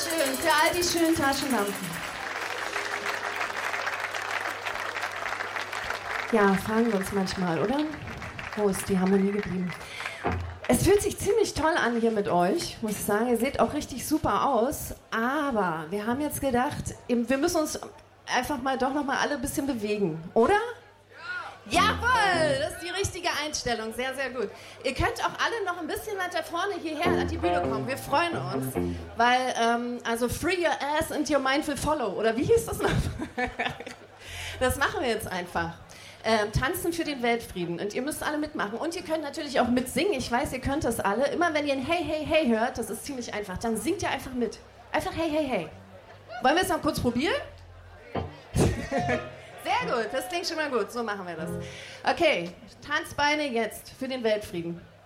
schön. Für all die schönen Taschenlampen. Ja, fragen wir uns manchmal, oder? Wo ist die Harmonie geblieben? Es fühlt sich ziemlich toll an hier mit euch, muss ich sagen. Ihr seht auch richtig super aus. Aber wir haben jetzt gedacht, wir müssen uns einfach mal doch noch mal alle ein bisschen bewegen, oder? Jawohl, das ist die richtige Einstellung. Sehr, sehr gut. Ihr könnt auch alle noch ein bisschen weiter vorne hierher an die Bühne kommen. Wir freuen uns, weil, also free your ass and your mind will follow. Oder wie hieß das noch? Das machen wir jetzt einfach. Tanzen für den Weltfrieden. Und ihr müsst alle mitmachen. Und ihr könnt natürlich auch mitsingen. Ich weiß, ihr könnt das alle. Immer wenn ihr ein Hey, Hey, Hey hört, das ist ziemlich einfach, dann singt ihr einfach mit. Einfach Hey, Hey, Hey. Wollen wir es noch kurz probieren? Sehr gut, das klingt schon mal gut. So machen wir das. Okay, Tanzbeine jetzt für den Weltfrieden.